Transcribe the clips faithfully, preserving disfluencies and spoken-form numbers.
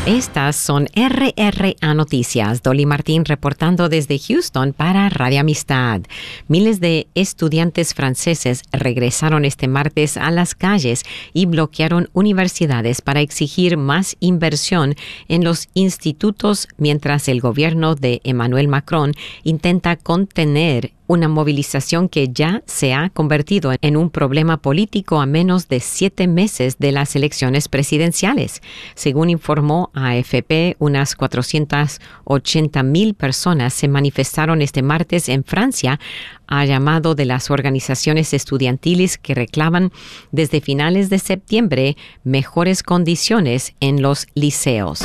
Estas son R R A Noticias. Dolly Martín reportando desde Houston para Radio Amistad. Miles de estudiantes franceses regresaron este martes a las calles y bloquearon universidades para exigir más inversión en los institutos mientras el gobierno de Emmanuel Macron intenta contener una movilización que ya se ha convertido en un problema político a menos de siete meses de las elecciones presidenciales. Según informó A F P, unas cuatrocientas ochenta mil personas se manifestaron este martes en Francia a llamado de las organizaciones estudiantiles que reclaman desde finales de septiembre mejores condiciones en los liceos.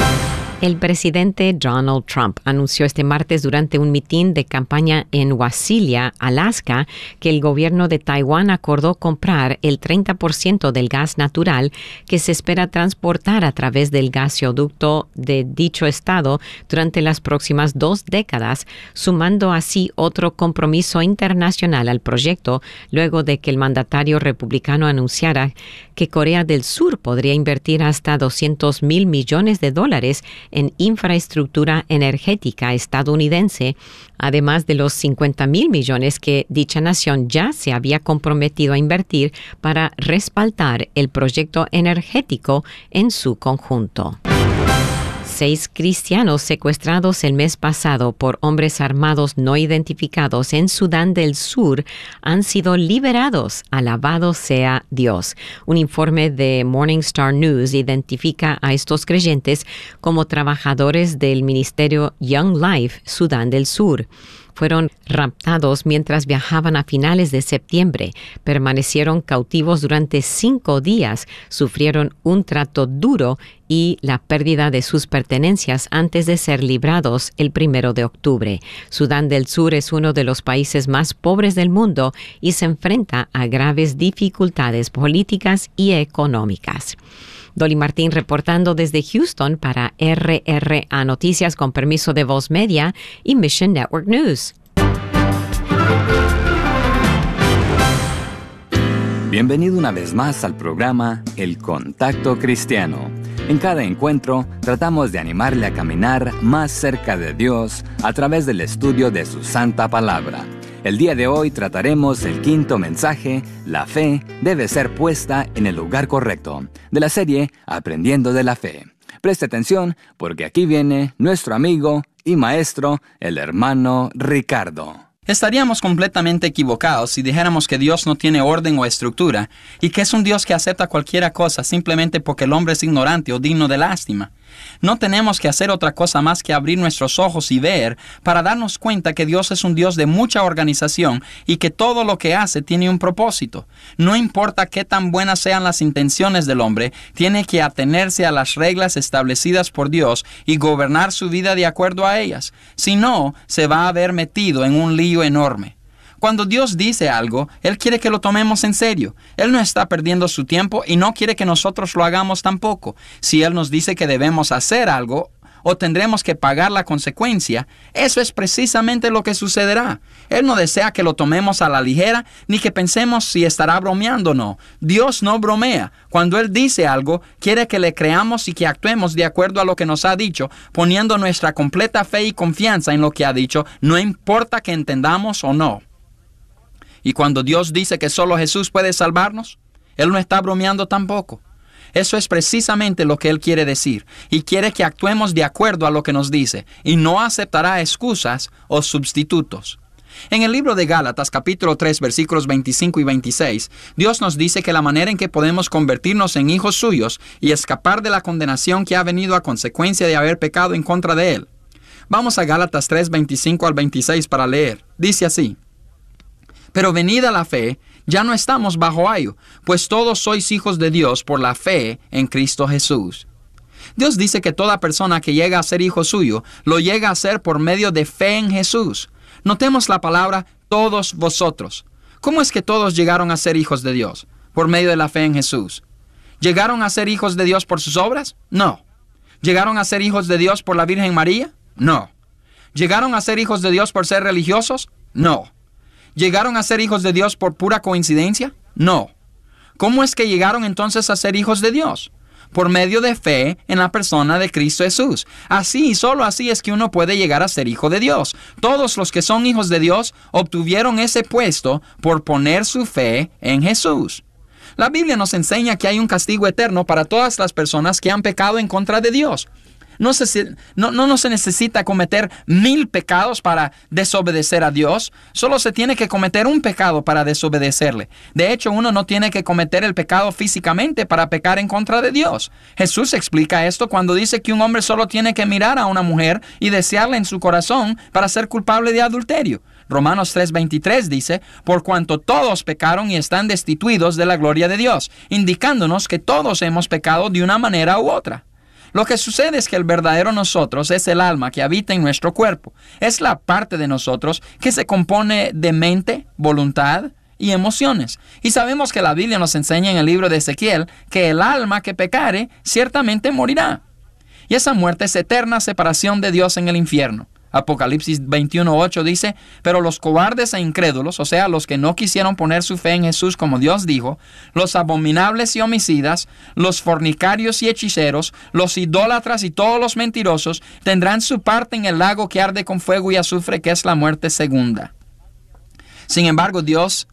El presidente Donald Trump anunció este martes durante un mitin de campaña en Wasilla, Alaska, que el gobierno de Taiwán acordó comprar el treinta por ciento del gas natural que se espera transportar a través del gasoducto de dicho estado durante las próximas dos décadas, sumando así otro compromiso internacional al proyecto, luego de que el mandatario republicano anunciara que Corea del Sur podría invertir hasta doscientos mil millones de dólares en infraestructura energética estadounidense, además de los cincuenta mil millones que dicha nación ya se había comprometido a invertir para respaldar el proyecto energético en su conjunto. Seis cristianos secuestrados el mes pasado por hombres armados no identificados en Sudán del Sur han sido liberados. Alabado sea Dios. Un informe de Morningstar News identifica a estos creyentes como trabajadores del ministerio Young Life Sudán del Sur. Fueron raptados mientras viajaban a finales de septiembre. Permanecieron cautivos durante cinco días, sufrieron un trato duro y la pérdida de sus pertenencias antes de ser librados el primero de octubre. Sudán del Sur es uno de los países más pobres del mundo y se enfrenta a graves dificultades políticas y económicas. Dolly Martín reportando desde Houston para R R A Noticias con permiso de Voz Media y Mission Network News. Bienvenido una vez más al programa El Contacto Cristiano. En cada encuentro tratamos de animarle a caminar más cerca de Dios a través del estudio de su santa palabra. El día de hoy trataremos el quinto mensaje, La fe debe ser puesta en el lugar correcto, de la serie Aprendiendo de la Fe. Preste atención porque aquí viene nuestro amigo y maestro, el hermano Ricardo. Estaríamos completamente equivocados si dijéramos que Dios no tiene orden o estructura y que es un Dios que acepta cualquier cosa simplemente porque el hombre es ignorante o digno de lástima. No tenemos que hacer otra cosa más que abrir nuestros ojos y ver para darnos cuenta que Dios es un Dios de mucha organización y que todo lo que hace tiene un propósito. No importa qué tan buenas sean las intenciones del hombre, tiene que atenerse a las reglas establecidas por Dios y gobernar su vida de acuerdo a ellas. Si no, se va a ver metido en un lío enorme. Cuando Dios dice algo, Él quiere que lo tomemos en serio. Él no está perdiendo su tiempo y no quiere que nosotros lo hagamos tampoco. Si Él nos dice que debemos hacer algo o tendremos que pagar la consecuencia, eso es precisamente lo que sucederá. Él no desea que lo tomemos a la ligera ni que pensemos si estará bromeando o no. Dios no bromea. Cuando Él dice algo, quiere que le creamos y que actuemos de acuerdo a lo que nos ha dicho, poniendo nuestra completa fe y confianza en lo que ha dicho, no importa que entendamos o no. Y cuando Dios dice que solo Jesús puede salvarnos, Él no está bromeando tampoco. Eso es precisamente lo que Él quiere decir, y quiere que actuemos de acuerdo a lo que nos dice, y no aceptará excusas o sustitutos. En el libro de Gálatas, capítulo tres, versículos veinticinco y veintiséis, Dios nos dice que la manera en que podemos convertirnos en hijos suyos y escapar de la condenación que ha venido a consecuencia de haber pecado en contra de Él. Vamos a Gálatas tres, veinticinco al veintiséis para leer. Dice así: Pero venida la fe, ya no estamos bajo ayo, pues todos sois hijos de Dios por la fe en Cristo Jesús. Dios dice que toda persona que llega a ser hijo suyo, lo llega a ser por medio de fe en Jesús. Notemos la palabra todos vosotros. ¿Cómo es que todos llegaron a ser hijos de Dios? Por medio de la fe en Jesús. ¿Llegaron a ser hijos de Dios por sus obras? No. ¿Llegaron a ser hijos de Dios por la Virgen María? No. ¿Llegaron a ser hijos de Dios por ser religiosos? No. ¿Llegaron a ser hijos de Dios por pura coincidencia? No. ¿Cómo es que llegaron entonces a ser hijos de Dios? por medio de fe en la persona de Cristo Jesús. Así y solo así es que uno puede llegar a ser hijo de Dios. Todos los que son hijos de Dios obtuvieron ese puesto por poner su fe en Jesús. La Biblia nos enseña que hay un castigo eterno para todas las personas que han pecado en contra de Dios. No se, no, no, no se necesita cometer mil pecados para desobedecer a Dios. Solo se tiene que cometer un pecado para desobedecerle. De hecho, uno no tiene que cometer el pecado físicamente para pecar en contra de Dios. Jesús explica esto cuando dice que un hombre solo tiene que mirar a una mujer y desearla en su corazón para ser culpable de adulterio. Romanos tres veintitrés dice, por cuanto todos pecaron y están destituidos de la gloria de Dios, indicándonos que todos hemos pecado de una manera u otra. Lo que sucede es que el verdadero nosotros es el alma que habita en nuestro cuerpo. Es la parte de nosotros que se compone de mente, voluntad y emociones. Y sabemos que la Biblia nos enseña en el libro de Ezequiel que el alma que pecare ciertamente morirá. Y esa muerte es eterna separación de Dios en el infierno. Apocalipsis veintiuno ocho dice, pero los cobardes e incrédulos, o sea, los que no quisieron poner su fe en Jesús como Dios dijo, los abominables y homicidas, los fornicarios y hechiceros, los idólatras y todos los mentirosos, tendrán su parte en el lago que arde con fuego y azufre, que es la muerte segunda. Sin embargo, Dios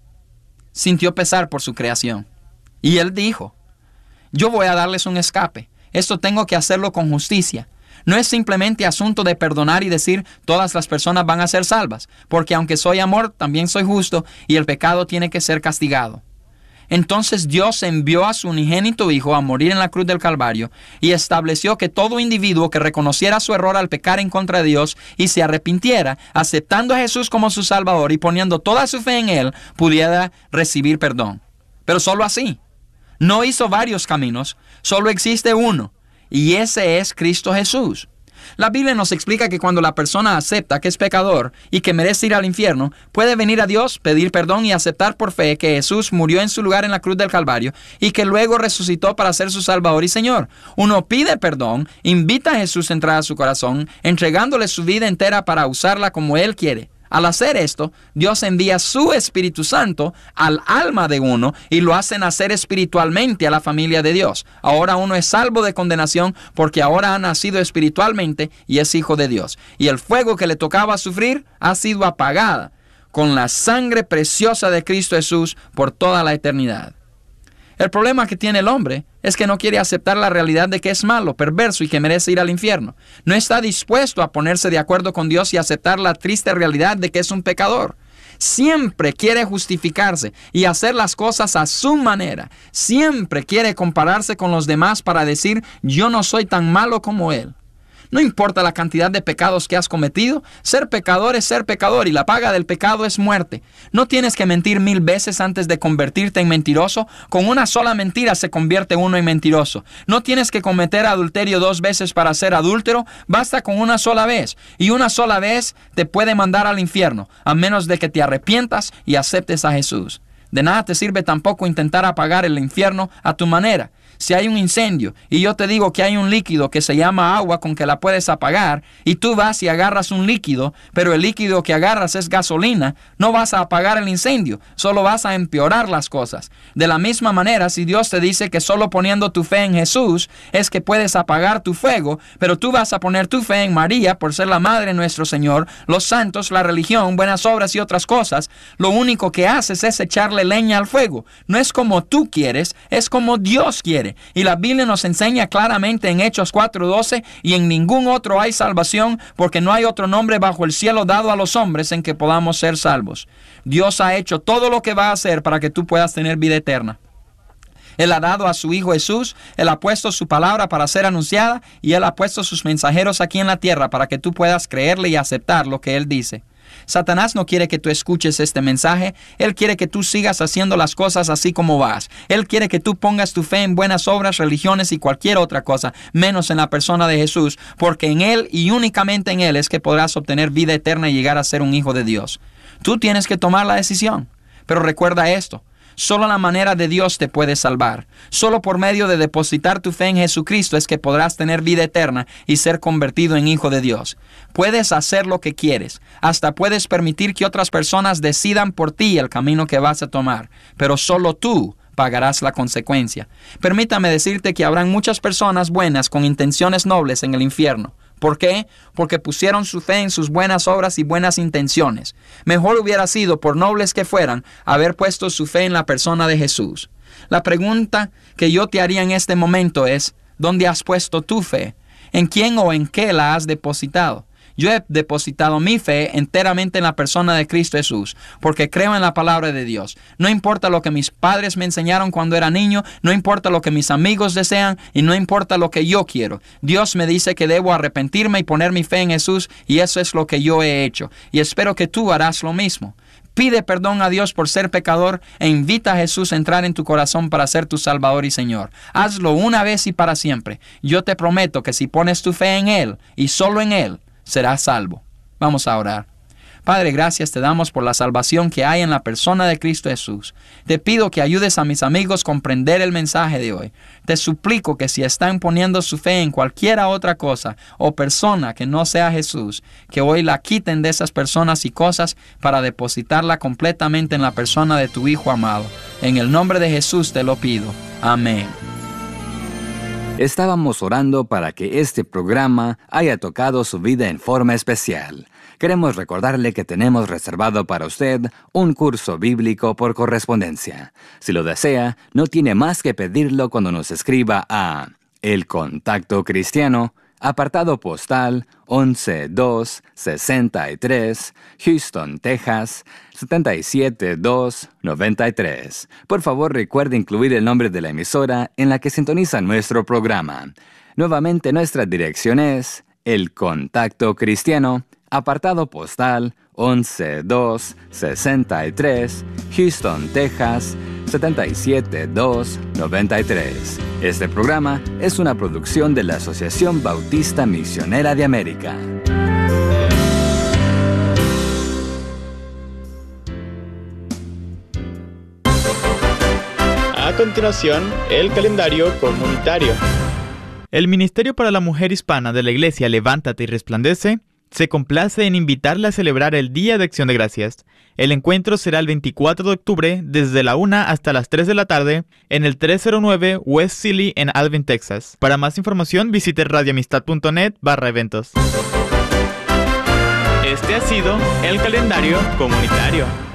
sintió pesar por su creación. Y Él dijo, yo voy a darles un escape. Esto tengo que hacerlo con justicia. No es simplemente asunto de perdonar y decir todas las personas van a ser salvas, porque aunque soy amor, también soy justo y el pecado tiene que ser castigado. Entonces Dios envió a su unigénito Hijo a morir en la cruz del Calvario y estableció que todo individuo que reconociera su error al pecar en contra de Dios y se arrepintiera, aceptando a Jesús como su Salvador y poniendo toda su fe en Él, pudiera recibir perdón. Pero solo así. No hizo varios caminos, solo existe uno. Y ese es Cristo Jesús. La Biblia nos explica que cuando la persona acepta que es pecador y que merece ir al infierno, puede venir a Dios, pedir perdón y aceptar por fe que Jesús murió en su lugar en la cruz del Calvario y que luego resucitó para ser su Salvador y Señor. Uno pide perdón, invita a Jesús a entrar a su corazón, entregándole su vida entera para usarla como Él quiere. Al hacer esto, Dios envía su Espíritu Santo al alma de uno y lo hace nacer espiritualmente a la familia de Dios. Ahora uno es salvo de condenación porque ahora ha nacido espiritualmente y es hijo de Dios. Y el fuego que le tocaba sufrir ha sido apagada con la sangre preciosa de Cristo Jesús por toda la eternidad. El problema que tiene el hombre es que no quiere aceptar la realidad de que es malo, perverso y que merece ir al infierno. No está dispuesto a ponerse de acuerdo con Dios y aceptar la triste realidad de que es un pecador. Siempre quiere justificarse y hacer las cosas a su manera. Siempre quiere compararse con los demás para decir, yo no soy tan malo como él. No importa la cantidad de pecados que has cometido, ser pecador es ser pecador y la paga del pecado es muerte. No tienes que mentir mil veces antes de convertirte en mentiroso. Con una sola mentira se convierte uno en mentiroso. No tienes que cometer adulterio dos veces para ser adúltero. Basta con una sola vez. Y una sola vez te puede mandar al infierno, a menos de que te arrepientas y aceptes a Jesús. De nada te sirve tampoco intentar apagar el infierno a tu manera. Si hay un incendio y yo te digo que hay un líquido que se llama agua con que la puedes apagar y tú vas y agarras un líquido, pero el líquido que agarras es gasolina, no vas a apagar el incendio, solo vas a empeorar las cosas. De la misma manera, si Dios te dice que solo poniendo tu fe en Jesús es que puedes apagar tu fuego, pero tú vas a poner tu fe en María por ser la madre de nuestro Señor, los santos, la religión, buenas obras y otras cosas, lo único que haces es echarle leña al fuego. No es como tú quieres, es como Dios quiere. Y la Biblia nos enseña claramente en Hechos cuatro doce, y en ningún otro hay salvación, porque no hay otro nombre bajo el cielo dado a los hombres en que podamos ser salvos. Dios ha hecho todo lo que va a hacer para que tú puedas tener vida eterna. Él ha dado a su Hijo Jesús, Él ha puesto su palabra para ser anunciada, y Él ha puesto sus mensajeros aquí en la tierra para que tú puedas creerle y aceptar lo que Él dice. Satanás no quiere que tú escuches este mensaje. Él quiere que tú sigas haciendo las cosas así como vas. Él quiere que tú pongas tu fe en buenas obras, religiones y cualquier otra cosa, menos en la persona de Jesús, porque en Él y únicamente en Él es que podrás obtener vida eterna y llegar a ser un hijo de Dios. Tú tienes que tomar la decisión. Pero recuerda esto. Solo la manera de Dios te puede salvar. Solo por medio de depositar tu fe en Jesucristo es que podrás tener vida eterna y ser convertido en hijo de Dios. Puedes hacer lo que quieres. Hasta puedes permitir que otras personas decidan por ti el camino que vas a tomar. Pero solo tú pagarás la consecuencia. Permítame decirte que habrán muchas personas buenas con intenciones nobles en el infierno. ¿Por qué? Porque pusieron su fe en sus buenas obras y buenas intenciones. Mejor hubiera sido, por nobles que fueran, haber puesto su fe en la persona de Jesús. La pregunta que yo te haría en este momento es, ¿dónde has puesto tu fe? ¿En quién o en qué la has depositado? Yo he depositado mi fe enteramente en la persona de Cristo Jesús, porque creo en la palabra de Dios. No importa lo que mis padres me enseñaron cuando era niño, no importa lo que mis amigos desean y no importa lo que yo quiero. Dios me dice que debo arrepentirme y poner mi fe en Jesús, y eso es lo que yo he hecho. Y espero que tú harás lo mismo. Pide perdón a Dios por ser pecador e invita a Jesús a entrar en tu corazón para ser tu Salvador y Señor. Hazlo una vez y para siempre. Yo te prometo que si pones tu fe en Él y solo en Él, serás salvo. Vamos a orar. Padre, gracias te damos por la salvación que hay en la persona de Cristo Jesús. Te pido que ayudes a mis amigos a comprender el mensaje de hoy. Te suplico que si están poniendo su fe en cualquiera otra cosa o persona que no sea Jesús, que hoy la quiten de esas personas y cosas para depositarla completamente en la persona de tu Hijo amado. En el nombre de Jesús te lo pido. Amén. Estábamos orando para que este programa haya tocado su vida en forma especial. Queremos recordarle que tenemos reservado para usted un curso bíblico por correspondencia. Si lo desea, no tiene más que pedirlo cuando nos escriba a El Contacto Cristiano, apartado postal once dos sesenta y tres, Houston, Texas, setenta y siete dos noventa y tres. Por favor, recuerde incluir el nombre de la emisora en la que sintoniza nuestro programa. Nuevamente, nuestra dirección es El Contacto Cristiano, apartado postal once dos sesenta y tres, Houston, Texas, setenta y siete dos noventa y tres. Este programa es una producción de la Asociación Bautista Misionera de América. A continuación, el calendario comunitario. El Ministerio para la Mujer Hispana de la Iglesia Levántate y Resplandece se complace en invitarle a celebrar el Día de Acción de Gracias. El encuentro será el veinticuatro de octubre desde la una hasta las tres de la tarde en el trescientos nueve West Sealy en Alvin, Texas. Para más información visite radioamistad.net barra eventos. Este ha sido el calendario comunitario.